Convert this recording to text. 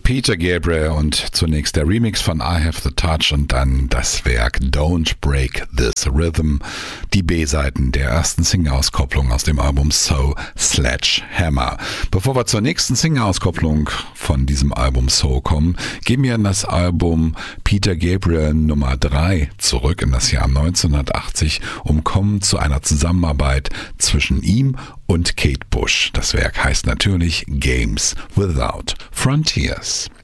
Peter Gabriel und zunächst der Remix von I Have the Touch und dann das Werk Don't Break This Rhythm, die B-Seiten der ersten Single-Auskopplung aus dem Album So Sledgehammer. Bevor wir zur nächsten Single-Auskopplung von diesem Album So kommen, gehen wir in das Album Peter Gabriel Nummer 3 zurück in das Jahr 1980 und kommen zu einer Zusammenarbeit zwischen ihm und Kate Bush. Das Werk heißt natürlich Games Without Frontiers.